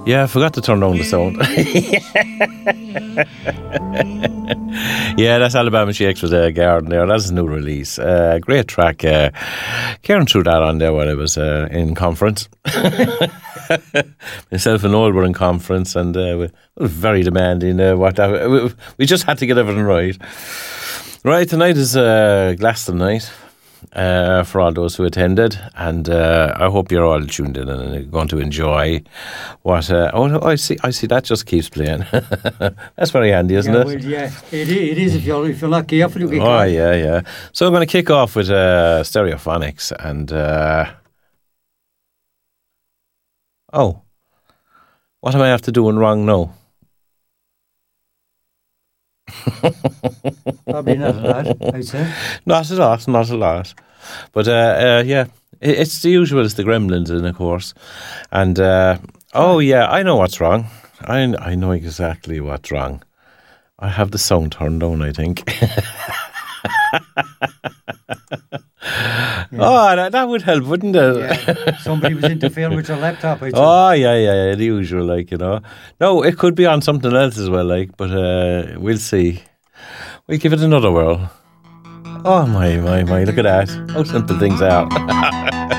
Yeah, I forgot to turn down the sound. Yeah, that's Alabama Shakes with Garden there. That's a new release. Great track. Karen threw that on there when I was in conference. Myself and Noel were in conference, and we were very demanding. We just had to get everything right. Right, tonight is Glaston night. For all those who attended, and I hope you're all tuned in and going to enjoy what. I see that just keeps playing. That's very handy, isn't it? Well, yeah, it is. If you're not careful, you get caught. Yeah. So I'm going to kick off with Stereophonics, and what am I have to doing wrong now? Probably not a lot, I'd say. Not a lot. But, yeah, it's the usual. It's the Gremlins in, of course. And, I know what's wrong. I know exactly what's wrong. I have the sound turned down, I think. Yeah. That would help, wouldn't it? Yeah. Somebody was interfering with your laptop, I'd say. Oh, yeah, the usual, No, it could be on something else as well, but we'll see. We'll give it another whirl. Oh, my, look at that. How simple things are.